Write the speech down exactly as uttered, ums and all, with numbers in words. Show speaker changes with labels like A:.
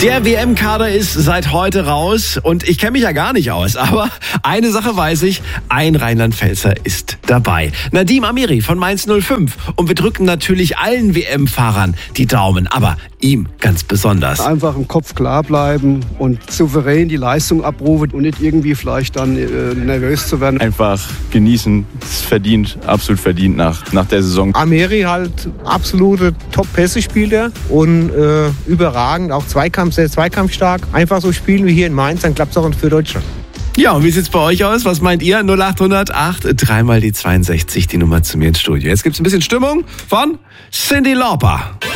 A: Der W M-Kader ist seit heute raus und ich kenne mich ja gar nicht aus, aber eine Sache weiß ich, ein Rheinland-Pfälzer ist dabei. Nadim Amiri von Mainz null fünf und wir drücken natürlich allen W M-Fahrern die Daumen, aber ihm ganz besonders.
B: Einfach im Kopf klar bleiben und souverän die Leistung abrufen und nicht irgendwie vielleicht dann äh, nervös zu werden.
C: Einfach genießen, es ist verdient, absolut verdient nach, nach der Saison.
D: Amiri halt absolute Top-Pässe spielt er und äh, überragend, auch Zweikampf, sehr zweikampfstark. Einfach so spielen wie hier in Mainz, dann klappt es auch für Deutschland.
A: Ja, und wie sieht's bei euch aus? Was meint ihr? null acht null null acht, dreimal die zweiundsechzig, die Nummer zu mir ins Studio. Jetzt gibt's ein bisschen Stimmung von Cyndi Lauper.